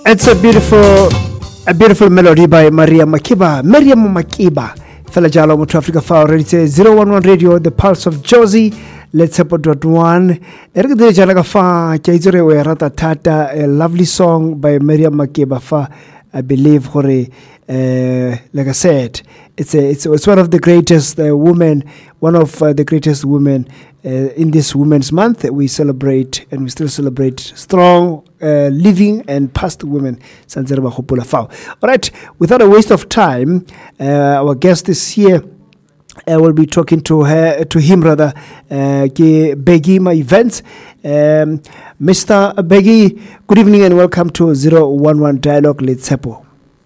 It's a beautiful melody by Maria Makiba. Miriam Makiba. Fela jalo mo Africa fa already say 011 Radio, the pulse of Josie. Let's support .1. Ergde jana ka fa kaizore we rata tata, a lovely song by Miriam Makiba fa. I believe like I said, it's one of the greatest women, the greatest women in this Women's Month. We celebrate and we still celebrate strong living and past women. All right, without a waste of time, our guest is here. We'll be talking to him rather, Beggy my events. Mr. Beggy, good evening and welcome to 011 Dialogue. Let's Tsepo.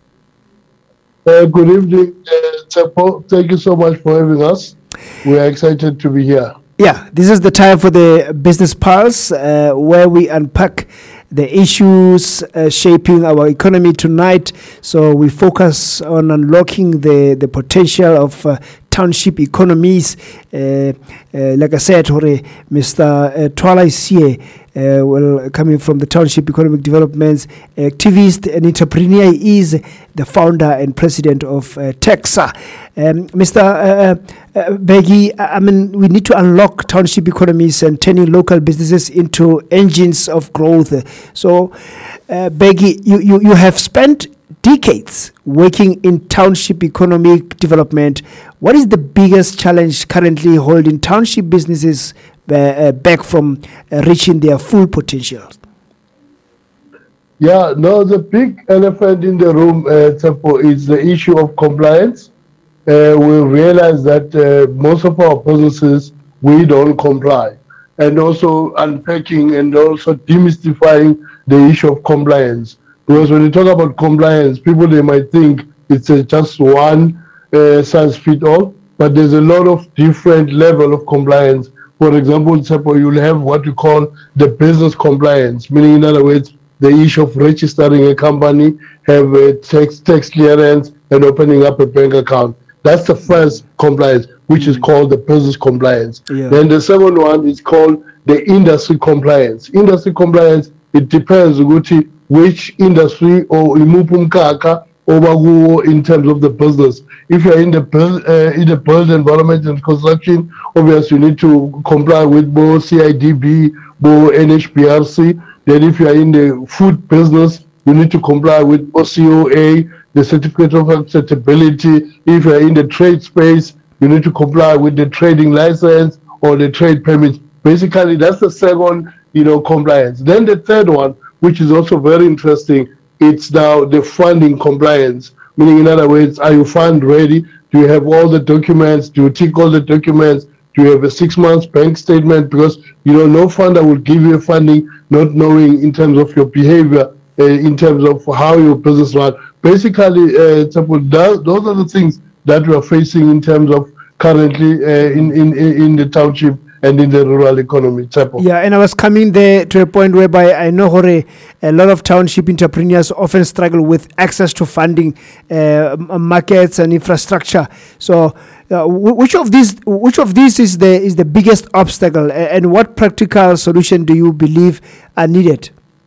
Good evening, Tsepo. Thank you so much for having us. We are excited to be here. Yeah, this is the time for the Business Pulse, where we unpack the issues shaping our economy tonight. So we focus on unlocking the potential of township economies. Like I said, Mr. Twala is here, coming from the Township Economic Developments, activist and entrepreneur. He is the founder and president of TEXA. Mr. Beggy, I mean, we need to unlock township economies and turning local businesses into engines of growth. So, Beggy, you have spent decades working in township economic development. What is the biggest challenge currently holding township businesses back from reaching their full potential? Yeah, no, the big elephant in the room, Tsepo, is the issue of compliance. We realize that most of our businesses, we don't comply. And also unpacking and also demystifying the issue of compliance. Because when you talk about compliance, people, they might think it's just one size fit all, but there's a lot of different level of compliance. For example, Tsepo, you'll have what you call the business compliance, meaning in other words, the issue of registering a company, have a tax clearance, and opening up a bank account. That's the first compliance, which is called the business compliance. Yeah. Then the second one is called the industry compliance. Industry compliance, it depends which industry or imupumkaka or in terms of the business. If you're in the build environment and construction, obviously you need to comply with both CIDB, both NHBRC. Then if you're in the food business, you need to comply with OCOA, the certificate of acceptability. If you're in the trade space, you need to comply with the trading license or the trade permit. Basically, that's the second, compliance. Then the third one, which is also very interesting, it's now the funding compliance. Meaning, in other words, are you fund ready? Do you have all the documents? Do you tick all the documents? Do you have a 6 months bank statement? Because, no funder will give you funding not knowing in terms of your behavior, in terms of how your business runs. Basically, those are the things that we are facing in terms of currently in the township and in the rural economy. Yeah, and I was coming there to a point whereby I know a lot of township entrepreneurs often struggle with access to funding, markets and infrastructure. So which of these is the biggest obstacle, and what practical solution do you believe are needed?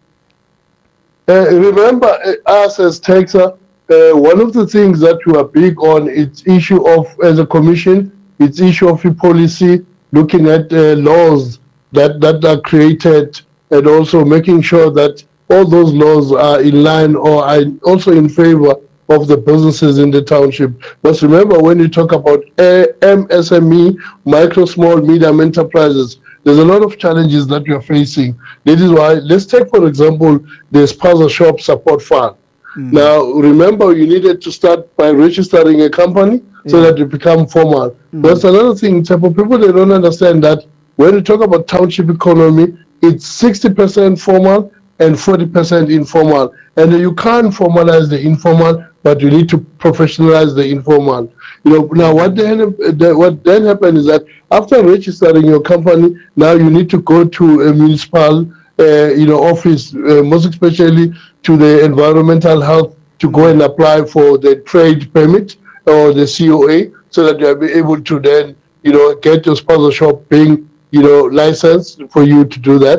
Remember, us as TEXA, one of the things that we are big on, it's issue of, as a commission, it's issue of policy, looking at laws that are created, and also making sure that all those laws are in line or are also in favor of the businesses in the township. But remember, when you talk about MSME, micro, small, medium enterprises, there's a lot of challenges that you're facing. This is why, let's take, for example, the Spaza Shop Support Fund. Now, remember, you needed to start by registering a company so that you become formal. That's another thing. For people, they don't understand that when you talk about township economy, it's 60% formal and 40% informal. And you can't formalize the informal, but you need to professionalize the informal. Now what then happens is that after registering your company, now you need to go to a municipal office, most especially to the environmental health, to go and apply for the trade permit or the COA, so that you'll be able to then, get your Spaza Shop being, licensed for you to do that.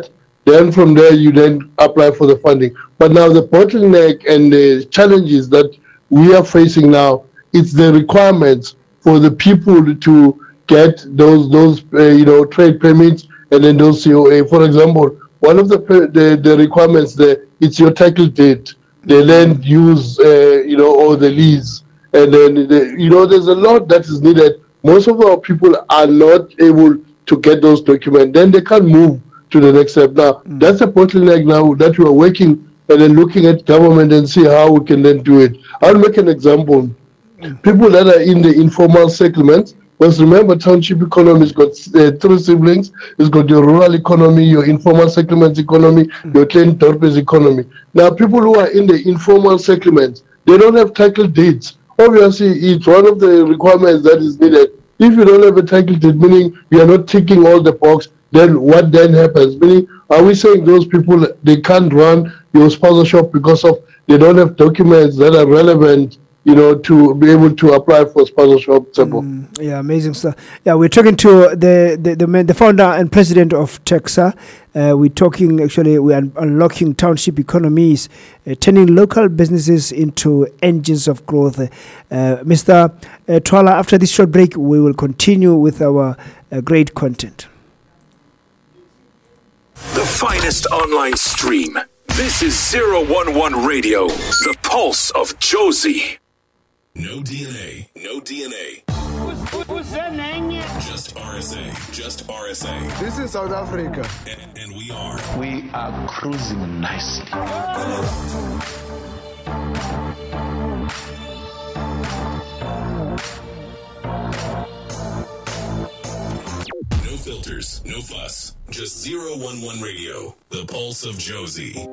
Then from there, you then apply for the funding. But now the bottleneck and the challenges that we are facing now, it's the requirements for the people to get those trade permits and then those COA. For example, one of the requirements there, it's your title deed, the land use, or the lease. And then, there's a lot that is needed. Most of our people are not able to get those documents. Then they can't move to the next step. Now, that's a bottleneck now that we are working and then looking at government and see how we can then do it. I'll make an example. People that are in the informal settlements, because remember, township economy has got three siblings. It's got your rural economy, your informal settlements economy, your Klein Dorpes economy. Now, people who are in the informal settlements, they don't have title deeds. Obviously, it's one of the requirements that is needed. If you don't have a title deed, meaning you are not ticking all the boxes, then what then happens? Meaning, are we saying those people, they can't run your sponsorship because of they don't have documents that are relevant, to be able to apply for sponsorship? Yeah, amazing stuff. Yeah, we're talking to the founder and president of TECSA. We're talking, actually, we are unlocking township economies, turning local businesses into engines of growth. Mr. Twala, after this short break, we will continue with our great content. The finest online stream. This is 011 Radio, the pulse of Jozi. No DNA, no DNA. Who's that name? Just RSA, just RSA. This is South Africa. And we are cruising nicely. No filters, no fuss. Just 011 Radio, the pulse of Jozi.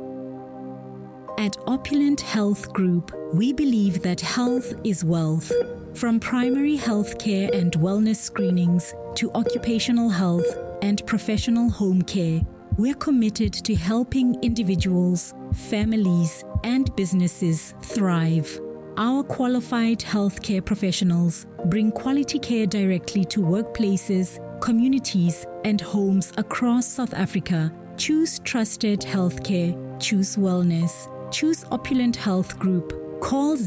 At Opulent Health Group, we believe that health is wealth. From primary health care and wellness screenings to occupational health and professional home care, we're committed to helping individuals, families, and businesses thrive. Our qualified healthcare professionals bring quality care directly to workplaces, communities, and homes across South Africa. Choose trusted healthcare. Choose wellness. Choose Opulent Health Group. Call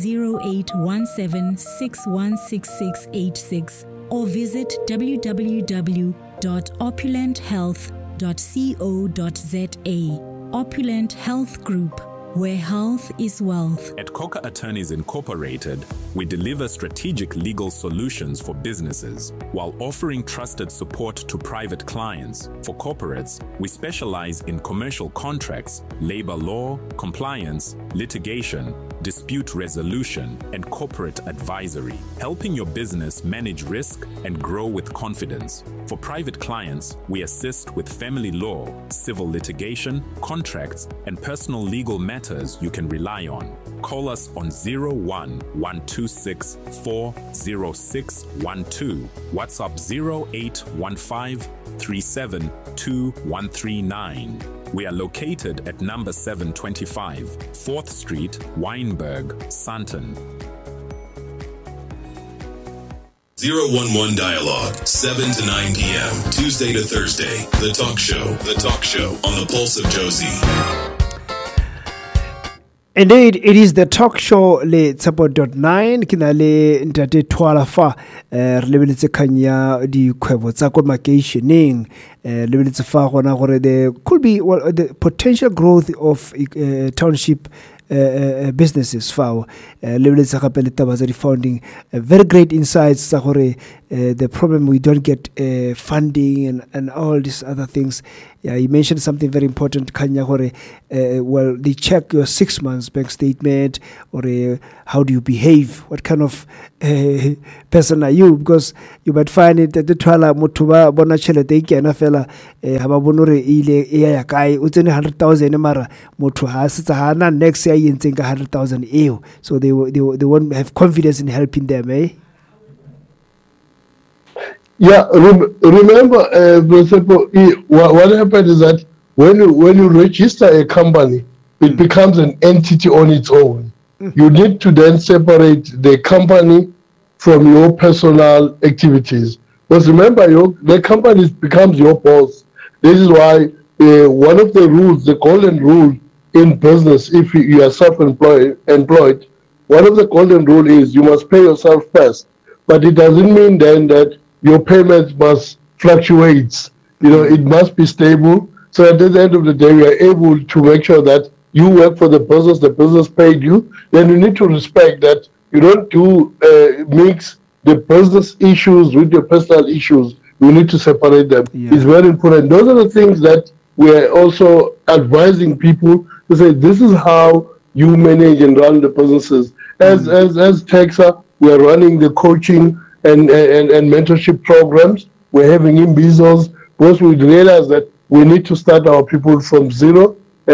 0817-616686 or visit www.opulenthealth.co.za. Opulent Health Group, where health is wealth. At Coca Attorneys Incorporated, we deliver strategic legal solutions for businesses while offering trusted support to private clients. For corporates, we specialize in commercial contracts, labor law, compliance, litigation, dispute resolution, and corporate advisory, helping your business manage risk and grow with confidence. For private clients, we assist with family law, civil litigation, contracts, and personal legal matters you can rely on. Call us on 01-126 40612, WhatsApp 0815 372139. We are located at number 725, 4th Street, Wynberg, Sandton. 011 Dialogue, 7 to 9 p.m., Tuesday to Thursday. The talk show on the Pulse of Jozi. Indeed, it is the talk show le Tsabo.9 kina le ntate Twala fa re lebeletse kanya di khwebo tsa ko makeisheneng lebeletse fa gona gore there could be the potential growth of township businesses fa lebeletse gape le taba tsa di founding very great insights tsa gore the problem we don't get funding and all these other things. Yeah, you mentioned something very important, Kanya, well, they check your 6 months bank statement, or how do you behave? What kind of person are you? Because you might find it that the twala mutuba bonachele teki anafela hababonore ile ya kai utene 100,000 mara mutu hasita hana next year yintenga 100,000 ew. So they won't have confidence in helping them, eh? Yeah, remember, what happened is that when you register a company, it becomes an entity on its own. You need to then separate the company from your personal activities. Because remember, the company becomes your boss. This is why one of the rules, the golden rule in business, if you are self-employed, one of the golden rule is you must pay yourself first. But it doesn't mean then that your payments must fluctuate. It must be stable. So at the end of the day, we are able to make sure that you work for the business paid you. Then you need to respect that you don't mix the business issues with your personal issues. You need to separate them. Yeah. It's very important. Those are the things that we're also advising people to say, this is how you manage and run the businesses. As TEXA, we're running the coaching and mentorship programs. We're having imbizos, because we realize that we need to start our people from zero,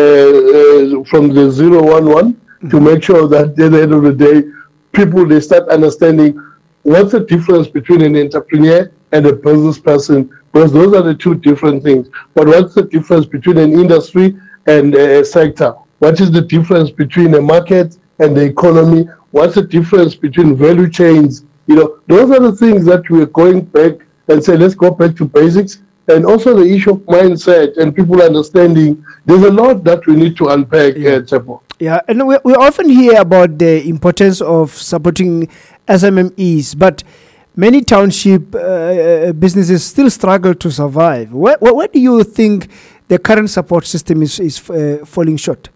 from the 011, to make sure that at the end of the day, people, they start understanding what's the difference between an entrepreneur and a business person, because those are the two different things. But what's the difference between an industry and a sector? What is the difference between a market and the economy? What's the difference between value chains? Those are the things that we're going back and say, let's go back to basics. And also the issue of mindset and people understanding. There's a lot that we need to unpack, Tsepo. Yeah, and we often hear about the importance of supporting SMMEs, but many township businesses still struggle to survive. Where do you think the current support system is falling short?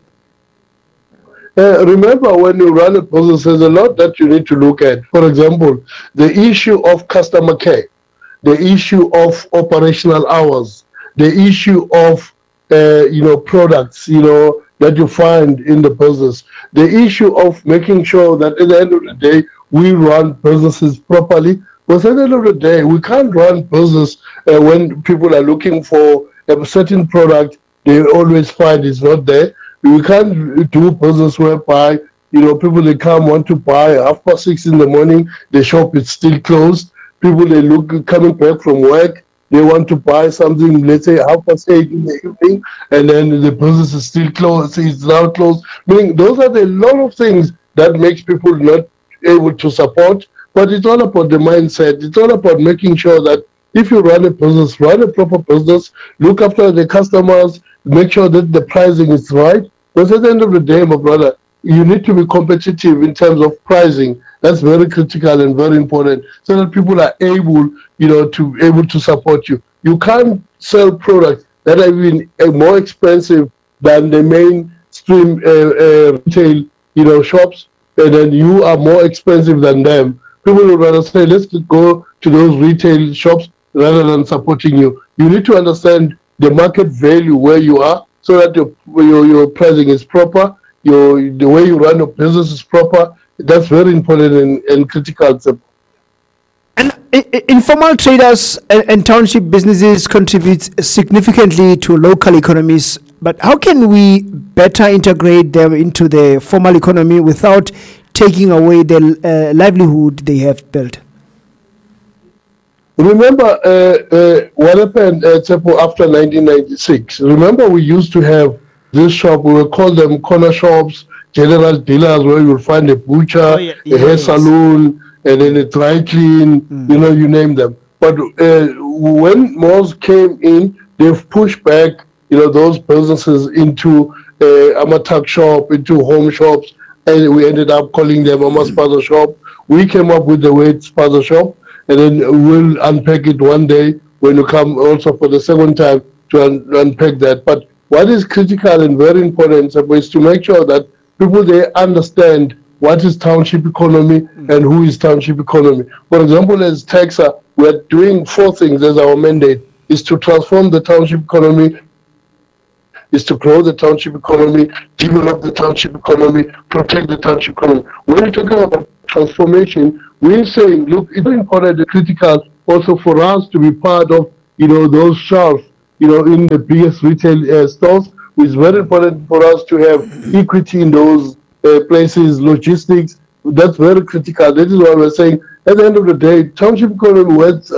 Remember, when you run a business, there's a lot that you need to look at. For example, the issue of customer care, the issue of operational hours, the issue of products, that you find in the business, the issue of making sure that at the end of the day we run businesses properly. Because at the end of the day, we can't run business when people are looking for a certain product, they always find it's not there. We can't do business whereby people, they come, want to buy 6:30 in the morning, the shop is still closed. People, they look coming back from work, they want to buy something, let's say 8:30 in the evening, and then the business is still closed, it's now closed. Meaning those are the lot of things that makes people not able to support. But it's all about the mindset. It's all about making sure that if you run a business, run a proper business, look after the customers, make sure that the pricing is right. Because at the end of the day, my brother, you need to be competitive in terms of pricing. That's very critical and very important, so that people are able, to support you. You can't sell products that are even more expensive than the mainstream retail, shops, and then you are more expensive than them. People would rather say, let's go to those retail shops rather than supporting you. You need to understand the market value where you are, so that your pricing is proper, the way you run your business is proper. That's very important and critical. And informal traders and township businesses contribute significantly to local economies. But how can we better integrate them into the formal economy without taking away the livelihood they have built? Remember what happened after 1996. Remember, we used to have this shop, we would call them corner shops, general dealers, where you will find a butcher, a hair salon, and then a dry clean, you name them. But when malls came in, they've pushed back, those businesses into Amatak shop, into home shops, and we ended up calling them Ama Spaza shop. We came up with the word Spaza shop, and then we'll unpack it one day when you come also for the second time to unpack that. But what is critical and very important is to make sure that people, they understand what is township economy and who is township economy. For example, as TEXA, we're doing 4 things as our mandate: is to transform the township economy, is to grow the township economy, develop the township economy, protect the township economy. When we're talking about transformation, we're saying, look, it's very important and critical also for us to be part of, those shelves, in the biggest retail stores. It's very important for us to have equity in those places, logistics. That's very critical. That is why we're saying, at the end of the day, township economy was,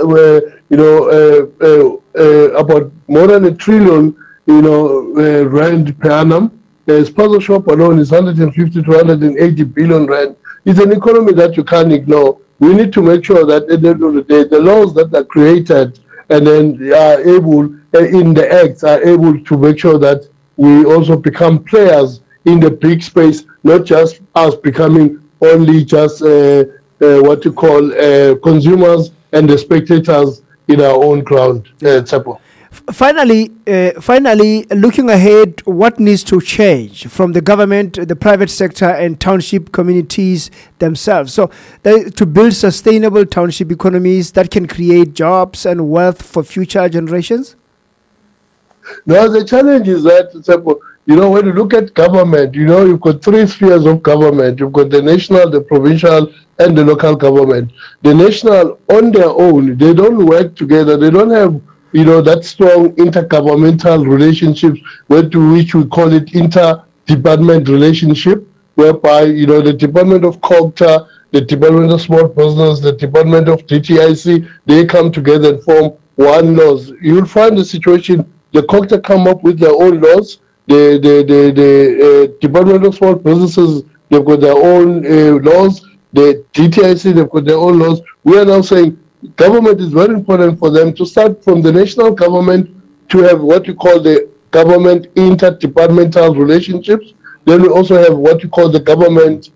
about more than $1 trillion, rand per annum. The Spaza shop alone is 150 to 180 billion rand. It's an economy that you can't ignore. We need to make sure that at the end of the day, the laws that are created and then are able in the acts are able to make sure that we also become players in the big space, not just us becoming only just what you call consumers and the spectators in our own ground. Finally, looking ahead, what needs to change from the government, the private sector, and township communities themselves? So, to build sustainable township economies that can create jobs and wealth for future generations? Now, the challenge is that, when you look at government, you've got three spheres of government. You've got the national, the provincial, and the local government. The national, on their own, they don't work together. They don't have that strong intergovernmental relationships, which we call it inter-department relationship, whereby, the Department of COGTA, the Department of Small Business, the Department of DTIC, they come together and form one laws. You'll find the situation, the COGTA come up with their own laws, the Department of Small Businesses, they've got their own laws, the DTIC, they've got their own laws. We are now saying, government is very important for them to start from the national government to have what you call the government interdepartmental relationships. Then we also have what you call the government,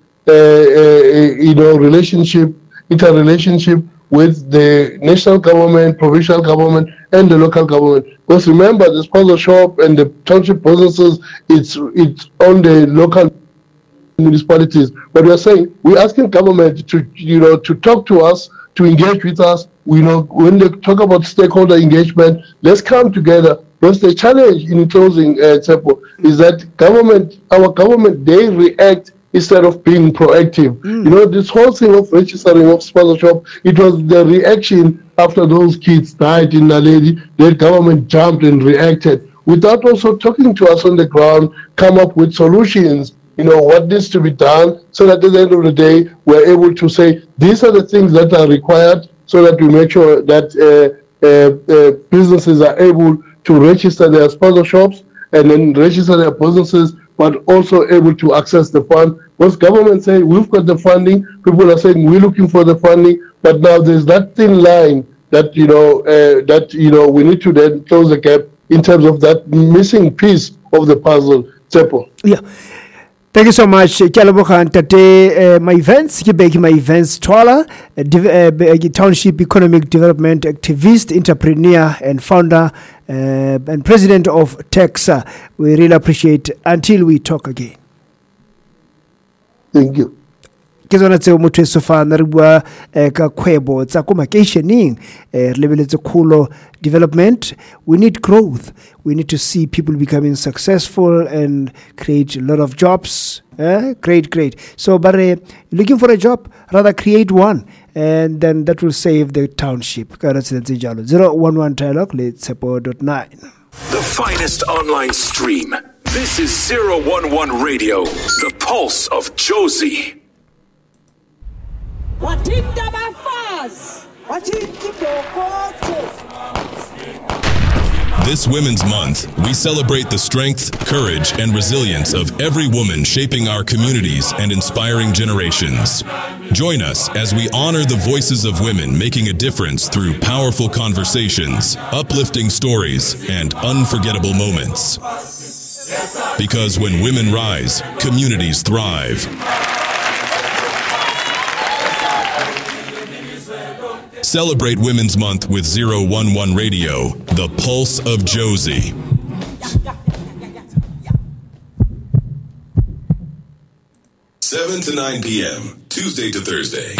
interrelationship with the national government, provincial government, and the local government. Because remember, the sponsor shop and the township businesses, it's on the local municipalities. But we're saying, we're asking government to talk to us, to engage with us. When they talk about stakeholder engagement, let's come together. Because the challenge in closing, Tsepo, is that our government, they react instead of being proactive. This whole thing of registering of sponsorship, it was the reaction after those kids died in Naledi. The government jumped and reacted without also talking to us on the ground, come up with solutions. What needs to be done, so that at the end of the day, we're able to say, these are the things that are required, so that we make sure that businesses are able to register their sponsorships and then register their businesses, but also able to access the fund. Because government say, we've got the funding, people are saying, we're looking for the funding, but now there's that thin line that, we need to then close the gap in terms of that missing piece of the puzzle. Tsepo. Yeah. Thank you so much. Tate my events, Twala, Township Economic Development Activist, Entrepreneur, and Founder and President of TEXA. We really appreciate until we talk again. Thank you. Ke tsona tseo motho e sofa na re bua ka kgwebo tsa ko makeisheneng re lebeletse kgolo development. We need growth. We need to see people becoming successful and create a lot of jobs. Great. So, but looking for a job, rather create one, and then that will save the township. 011 dialogue, let's support .9. The finest online stream. This is 011 Radio, the pulse of Josie. This Women's Month, we celebrate the strength, courage, and resilience of every woman shaping our communities and inspiring generations. Join us as we honor the voices of women making a difference through powerful conversations, uplifting stories, and unforgettable moments. Because when women rise, communities thrive. Celebrate Women's Month with 011 Radio, the pulse of Josie. Seven to 9 p.m., Tuesday to Thursday.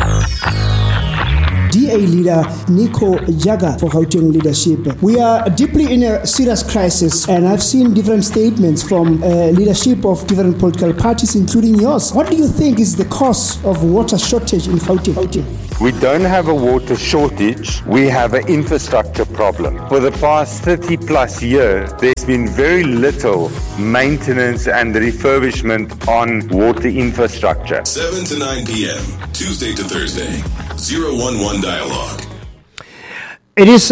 DA leader Nico Jaga for Gauteng leadership. We are deeply in a serious crisis, and I've seen different statements from leadership of different political parties, including yours. What do you think is the cause of water shortage in Gauteng? We don't have a water shortage, we have an infrastructure problem. For the past 30 plus years, there's been very little maintenance and refurbishment on water infrastructure. 7 to 9 p.m., Tuesday to Thursday, 011 Dialogue. It is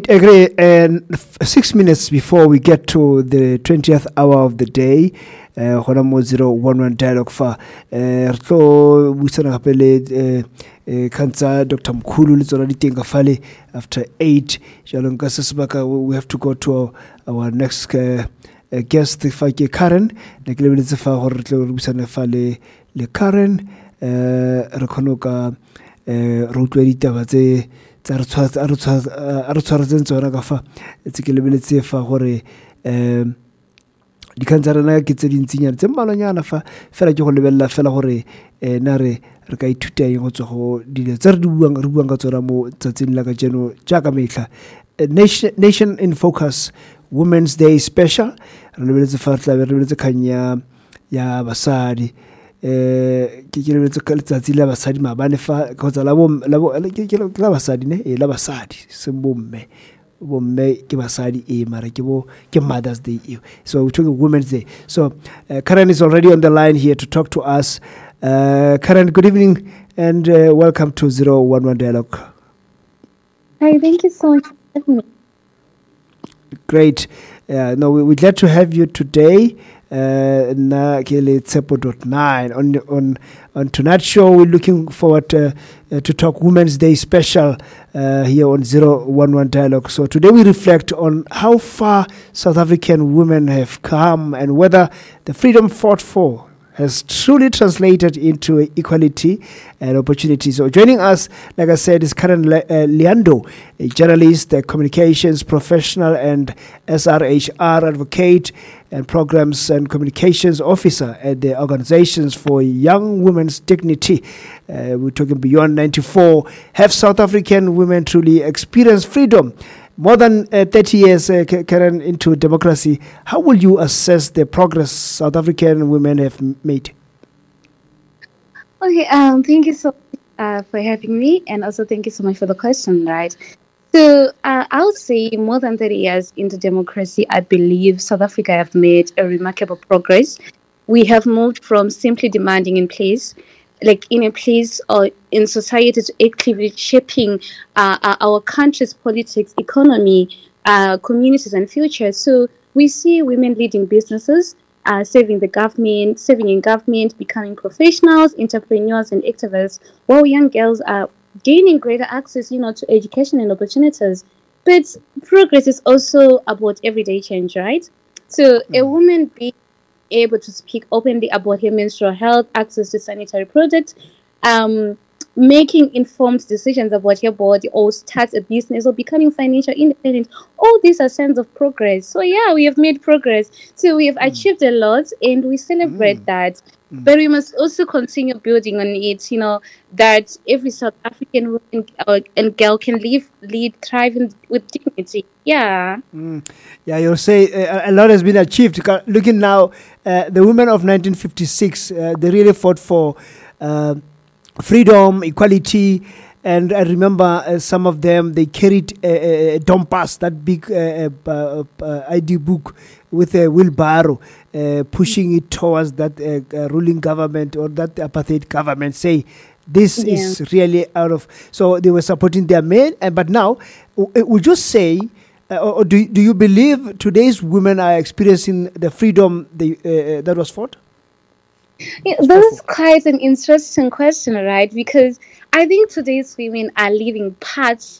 6 minutes before we get to the 20th hour of the day. Hona mo 011 dialogue fa re tlo buisana gape le kantsa Dr. Mkhulu le tsona di teng ka fale after 8 jalo nka se sebaka we have to go to our next guest fa ke Karen le ke lebeletse fa gore re tlo buisana fa le Karen re khono ka re utlwe ditaba tse re tshwaretseng tsona ka fa tse ke lebeletse fa gore di kantsa rena ke tse dintsinyana tse mmalonyana fa fela ke go lebella fela gore na re ka ithuta eng go tswa go dilo tse re buang ka tsona mo tsatsing la ka jeno jaaka metlha. Nation in Focus Women's Day Special re lebeletse fa re lebeletse kanya ya basadi ke lebeletse ka letsatsi la basadi maabane fa kgotsa la basadi ne la basadi se bomme ke basadi mara ke Mother's Day. So we're talking Women's Day. So Karen is already on the line here to talk to us. Karen, good evening and welcome to 011 Dialogue. Hi, thank you so much for having me. Great. No, we're glad to have you today. Na kele Tsepo.9 on tonight's show. We're looking forward to talk Women's Day special here on 011 Dialogue. So today we reflect on how far South African women have come and whether the freedom fought for has truly translated into equality and opportunity. So joining us, like I said, is Karen Leando, a journalist, a communications professional, and SRHR advocate and programs and communications officer at the Organizations for Young Women's Dignity. We're talking beyond 94. Have South African women truly experienced freedom? More than 30 years, Karen, into democracy, how will you assess the progress South African women have made? Okay, thank you so much for having me, and also thank you so much for the question, right? So I would say more than 30 years into democracy, I believe South Africa have made a remarkable progress. We have moved from simply demanding in a place or in society to actively shaping our country's politics, economy, communities, and future. So we see women leading businesses, serving in government, becoming professionals, entrepreneurs, and activists, while young girls are gaining greater access, to education and opportunities. But progress is also about everyday change, right? So a woman being able to speak openly about her menstrual health, access to sanitary products, making informed decisions about her body, or start a business, or becoming financially independent. All these are signs of progress. So yeah, we have made progress. So we have achieved a lot, and we celebrate that. But we must also continue building on it, that every South African woman and girl can lead, thriving with dignity. Yeah. Yeah, you'll say a lot has been achieved. Looking now, the women of 1956, they really fought for freedom, equality, and I remember some of them, they carried a Dompas, that big ID book with a wheelbarrow, pushing it towards that ruling government or that apartheid government, say, this is really out of... So they were supporting their men, but now, would you say, or do you believe today's women are experiencing the freedom that was fought? Yeah, that is quite an interesting question, right? Because I think today's women are living parts.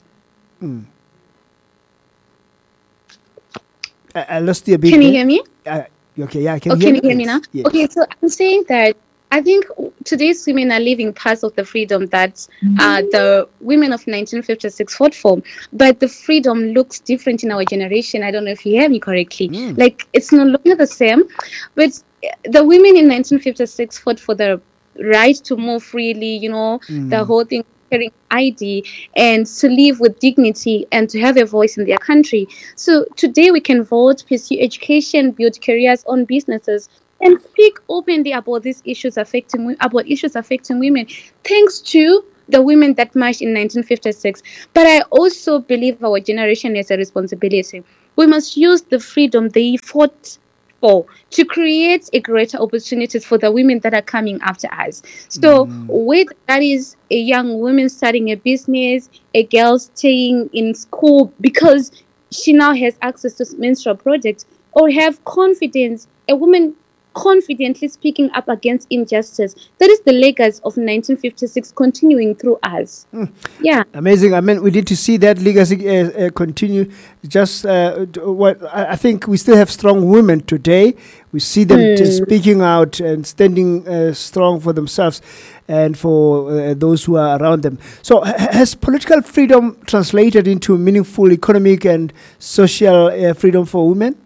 I lost you a bit. Can you hear me? Okay, yeah, can you hear me now? Yes. Okay, so I'm saying that I think today's women are living parts of the freedom that the women of 1956 fought for. But the freedom looks different in our generation. I don't know if you hear me correctly. Like, it's no longer the same. But the women in 1956 fought for the right to move freely, the whole thing, carrying ID, and to live with dignity and to have a voice in their country. So today we can vote, pursue education, build careers, own businesses, and speak openly about these issues affecting women, thanks to the women that marched in 1956. But I also believe our generation has a responsibility. We must use the freedom they fought for to create a greater opportunities for the women that are coming after us. So whether that is a young woman starting a business, a girl staying in school because she now has access to menstrual products, or have confidence, a woman confidently speaking up against injustice. That is the legacy of 1956 continuing through us. Yeah. Amazing. I mean, we need to see that legacy continue. Just what I think we still have strong women today. We see them speaking out and standing strong for themselves and for those who are around them. So has political freedom translated into meaningful economic and social freedom for women?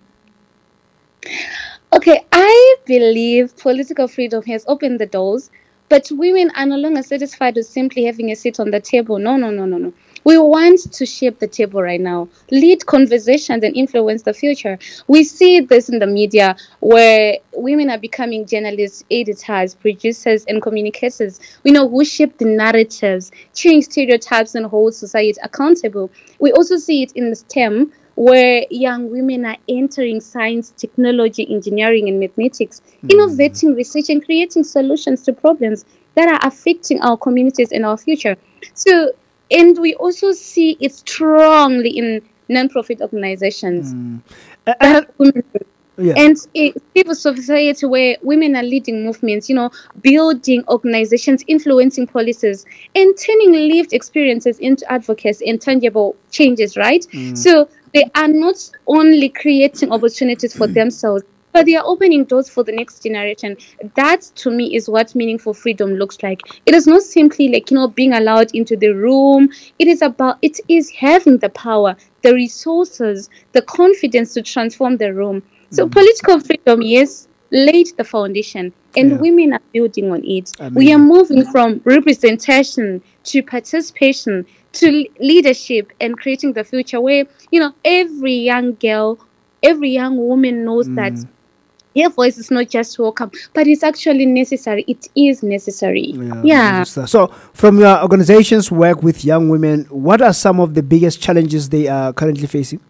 Okay, I believe political freedom has opened the doors, but women are no longer satisfied with simply having a seat on the table. No. We want to shape the table right now, lead conversations and influence the future. We see this in the media where women are becoming journalists, editors, producers, and communicators. We know who shape the narratives, change stereotypes, and hold society accountable. We also see it in the STEM, where young women are entering science, technology, engineering, and mathematics, innovating research and creating solutions to problems that are affecting our communities and our future. So, and we also see it strongly in non-profit organizations. And a civil society where women are leading movements, building organizations, influencing policies, and turning lived experiences into advocacy and tangible changes, right? So they are not only creating opportunities for themselves, but they are opening doors for the next generation. That, to me, is what meaningful freedom looks like. It is not simply being allowed into the room. It is having the power, the resources, the confidence to transform the room. So political freedom, yes, laid the foundation, and women are building on it. We are moving from representation to participation to leadership and creating the future where, every young girl, every young woman knows that their voice is not just welcome, but it's actually necessary. It is necessary. Yeah. So from your organization's work with young women, what are some of the biggest challenges they are currently facing?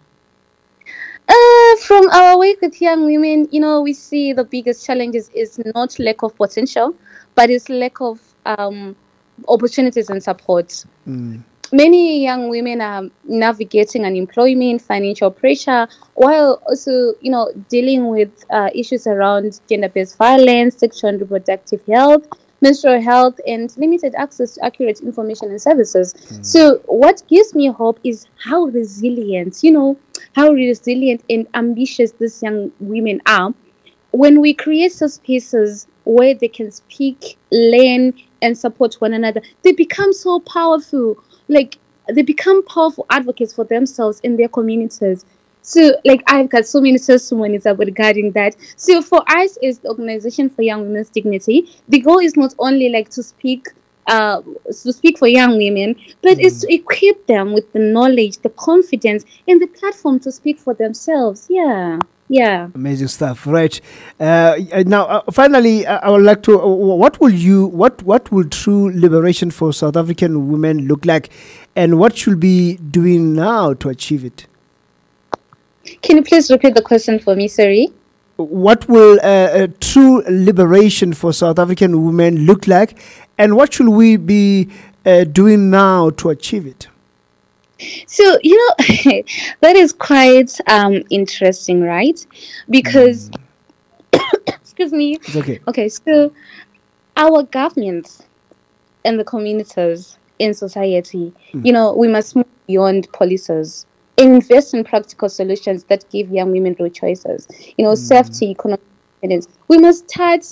From our work with young women, we see the biggest challenges is not lack of potential, but it's lack of opportunities and support. Many young women are navigating unemployment, financial pressure, while also, dealing with issues around gender-based violence, sexual and reproductive health, menstrual health, and limited access to accurate information and services. So what gives me hope is how resilient and ambitious these young women are. When we create such spaces where they can speak, learn, and support one another, they become so powerful. They become powerful advocates for themselves in their communities. So, I've got so many testimonies regarding that. So, for us as the Organization for Young Women's Dignity, the goal is not only to speak for young women, but it's to equip them with the knowledge, the confidence, and the platform to speak for themselves. Yeah. Amazing stuff, right? Now, finally, I would like to. What will true liberation for South African women look like, and what should we be doing now to achieve it? Can you please repeat the question for me, sorry? What will true liberation for South African women look like, and what should we be doing now to achieve it? So, that is quite interesting, right? Because, excuse me. It's okay. Okay, so our governments and the communities in society, we must move beyond policies, invest in practical solutions that give young women real choices, safety, economic independence. We must start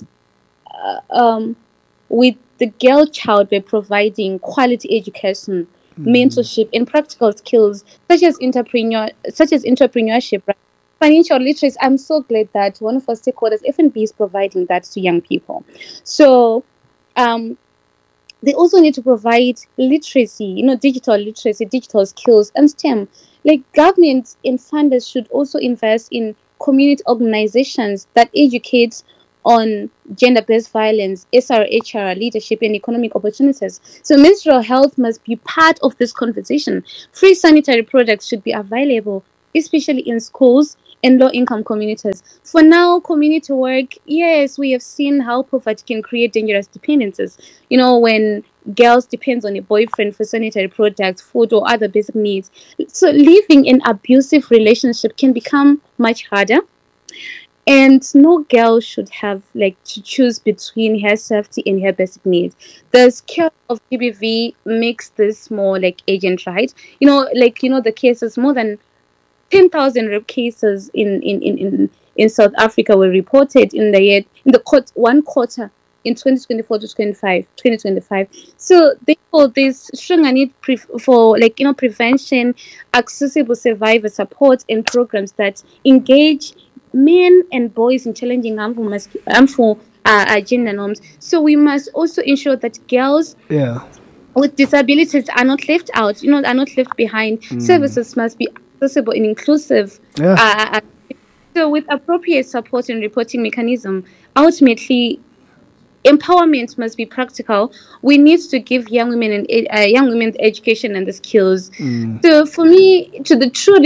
with the girl child by providing quality education, mentorship, and practical skills such as entrepreneurship, right? Financial literacy. I'm so glad that one of our stakeholders, FNB, is providing that to young people. So they also need to provide literacy, digital literacy, digital skills, and STEM. Governments and funders should also invest in community organizations that educate on gender-based violence, SRHR, leadership, and economic opportunities. So menstrual health must be part of this conversation. Free sanitary products should be available, especially in schools, and low-income communities. For now, community work, yes, we have seen how poverty can create dangerous dependencies. When girls depend on a boyfriend for sanitary products, food, or other basic needs. So living in abusive relationship can become much harder. And no girl should have to choose between her safety and her basic needs. The scale of GBV makes this more urgent, right? The cases, more than 10,000 rape cases in South Africa were reported in one quarter in 2024 to 2025. So therefore, there's stronger need for prevention, accessible survivor support, and programs that engage men and boys in challenging harmful gender norms. So we must also ensure that girls with disabilities are not left out, are not left behind. Services must be accessible and inclusive. So with appropriate support and reporting mechanism, ultimately, empowerment must be practical. We need to give young women the education and the skills. So for me, the true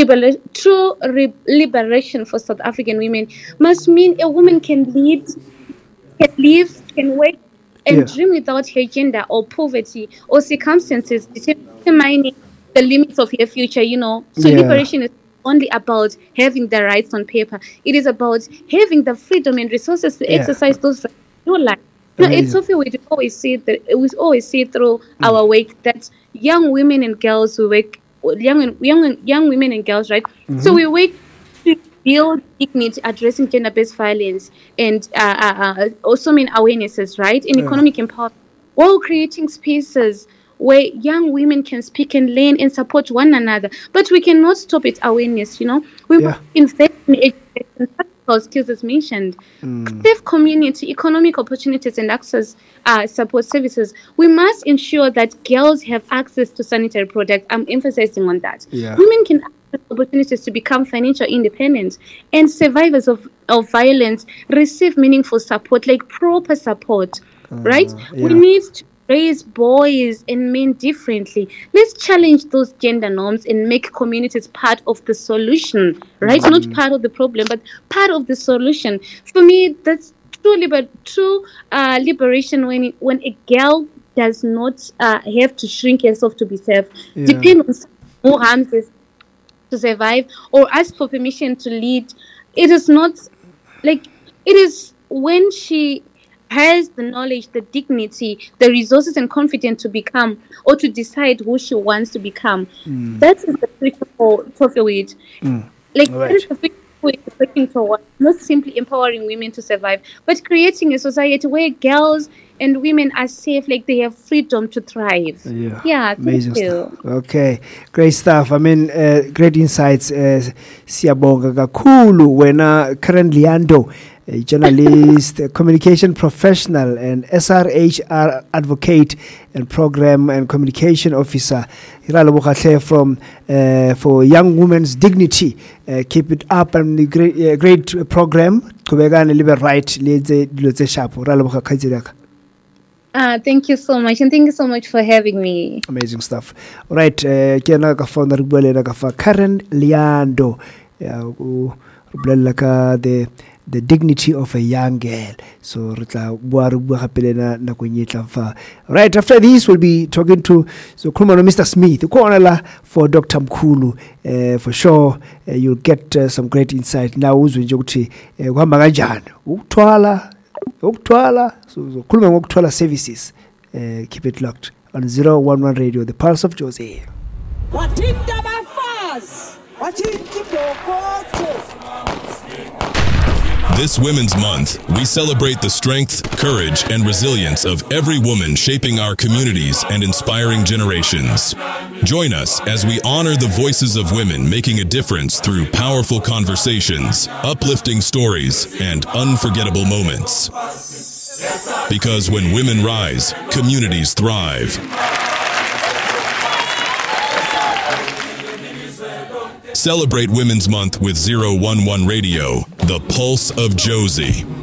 liberation for South African women must mean a woman can lead, can live, can work, and dream without her gender or poverty or circumstances determining the limits of her future. So liberation is only about having the rights on paper. It is about having the freedom and resources to exercise those rights in your life. It's something we always see through our work that young women and girls who work, young women and girls, right? So we work to build dignity, addressing gender-based violence, and also awarenesses, right, and economic empowerment, while creating spaces where young women can speak and learn and support one another. But we cannot stop at awareness. We must invest in education, skills as mentioned, safe community, economic opportunities, and access support services. We must ensure that girls have access to sanitary products. I'm emphasizing on that. Women can access opportunities to become financial independent, and survivors of violence receive meaningful support, proper support, right? We need to raise boys and men differently. Let's challenge those gender norms and make communities part of the solution, right? Not part of the problem, but part of the solution. For me, that's true liberation when a girl does not have to shrink herself to be safe, depend on who harms us to survive, or ask for permission to lead. It is not it is when she has the knowledge, the dignity, the resources and confidence to become or to decide who she wants to become. That is the future for Tofewit. That is the future we're working towards, not simply empowering women to survive, but creating a society where girls and women are safe, they have freedom to thrive. Amazing stuff. Okay, great stuff. Great insights. Siyabonga kakhulu wena Karen Leando, a journalist, a communication professional, and SRHR advocate and program and communication officer. From for Young Women's Dignity. Keep it up, and great program. Right. Thank you so much, and thank you so much for having me. Amazing stuff. All right, Karen Leando, the dignity of a young girl. So right after this, we'll be talking to Mr. Smith, for Dr. Mkhulu. For sure, you'll get some great insight now. Ukutwala services. Keep it locked on 011 Radio, the Pulse of Josie. This Women's Month, we celebrate the strength, courage, and resilience of every woman shaping our communities and inspiring generations. Join us as we honor the voices of women making a difference through powerful conversations, uplifting stories, and unforgettable moments. Because when women rise, communities thrive. Celebrate Women's Month with 011 Radio, the Pulse of Josie.